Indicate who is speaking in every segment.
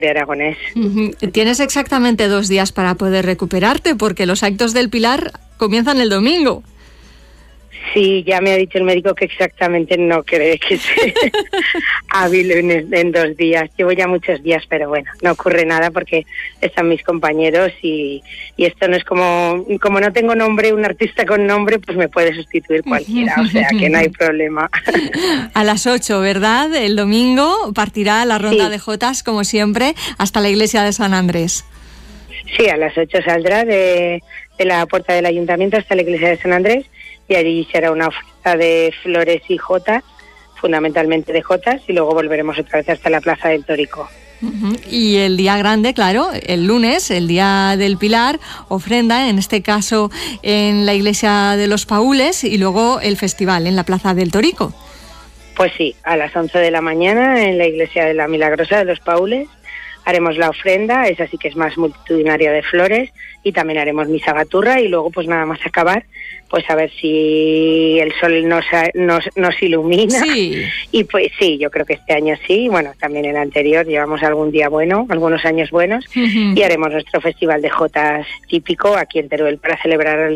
Speaker 1: de Aragonés.
Speaker 2: Tienes exactamente 2 días para poder recuperarte, porque los actos del Pilar comienzan el domingo.
Speaker 1: Sí, ya me ha dicho el médico que exactamente no cree que sea hábil en 2 días. Llevo ya muchos días, pero bueno, no ocurre nada porque están mis compañeros y esto no es como no tengo nombre, un artista con nombre, pues me puede sustituir cualquiera, o sea que no hay problema.
Speaker 2: A las 8, ¿verdad? El domingo partirá la ronda de jotas, como siempre, hasta la iglesia de San Andrés.
Speaker 1: Sí, a las 8 saldrá de la puerta del ayuntamiento hasta la iglesia de San Andrés. Y allí será una oferta de flores y jotas, fundamentalmente de jotas, y luego volveremos otra vez hasta la Plaza del Tórico.
Speaker 2: Y el día grande, claro, el lunes, el día del Pilar, ofrenda, en este caso en la iglesia de los Paules, y luego el festival en la Plaza del Tórico.
Speaker 1: Pues sí, a las 11 de la mañana en la iglesia de la Milagrosa de los Paules haremos la ofrenda, esa sí que es más multitudinaria, de flores, y también haremos misa gaturra y luego pues nada más acabar, pues a ver si el sol nos ilumina.
Speaker 2: Sí.
Speaker 1: Y pues sí, yo creo que este año sí, bueno, también el anterior llevamos algún día bueno, algunos años buenos, y haremos nuestro festival de jotas típico aquí en Teruel para celebrar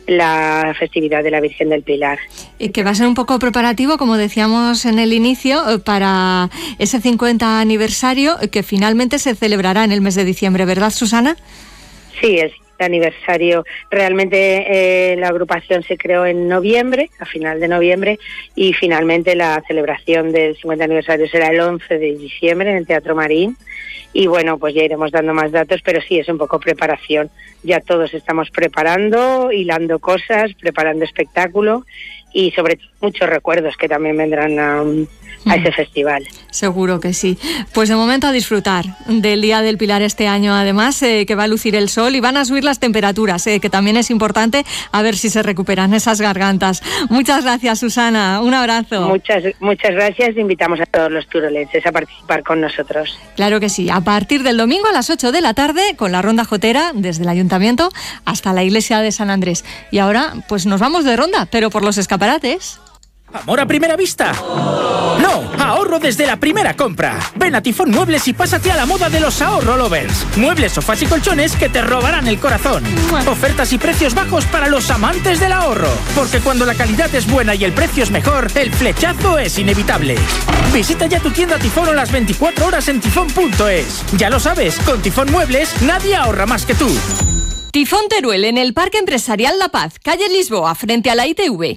Speaker 1: la festividad de la Virgen del Pilar.
Speaker 2: Y que va a ser un poco preparativo, como decíamos en el inicio, para ese 50 aniversario que finalmente se celebrará en el mes de diciembre, ¿verdad, Susana?
Speaker 1: Sí, el aniversario. Realmente la agrupación se creó en noviembre, a final de noviembre, y finalmente la celebración del 50 aniversario será el 11 de diciembre en el Teatro Marín. Y bueno, pues ya iremos dando más datos, pero sí, es un poco preparación. Ya todos estamos preparando, hilando cosas, preparando espectáculo y sobre todo muchos recuerdos que también vendrán a ese festival.
Speaker 2: Seguro que sí. Pues de momento a disfrutar del Día del Pilar este año, además, que va a lucir el sol y van a subir las temperaturas, que también es importante, a ver si se recuperan esas gargantas. Muchas gracias, Susana. Un abrazo.
Speaker 1: Muchas gracias. Invitamos a todos los turolenses a participar con nosotros.
Speaker 2: Claro que sí. A partir del domingo a las 8 de la tarde, con la ronda jotera desde el ayuntamiento hasta la iglesia de San Andrés. Y ahora, pues nos vamos de ronda, pero por los escaparates.
Speaker 3: ¿Amor a primera vista? No, ahorro desde la primera compra. Ven a Tifón Muebles y pásate a la moda de los ahorro lovers. Muebles, sofás y colchones que te robarán el corazón. Ofertas y precios bajos para los amantes del ahorro. Porque cuando la calidad es buena y el precio es mejor, el flechazo es inevitable. Visita ya tu tienda Tifón o las 24 horas en tifón.es. Ya lo sabes, con Tifón Muebles nadie ahorra más que tú.
Speaker 2: Tifón Teruel, en el Parque Empresarial La Paz, calle Lisboa, frente a la ITV.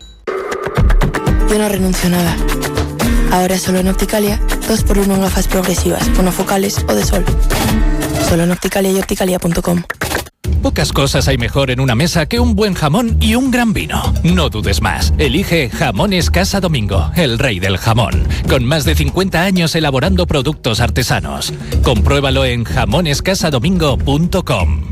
Speaker 4: Yo no renuncio a nada. Ahora solo en Opticalia, 2x1 en gafas progresivas, monofocales o de sol. Solo en Opticalia y opticalia.com.
Speaker 5: Pocas cosas hay mejor en una mesa que un buen jamón y un gran vino. No dudes más. Elige Jamones Casa Domingo, el rey del jamón. Con más de 50 años elaborando productos artesanos. Compruébalo en jamonescasadomingo.com.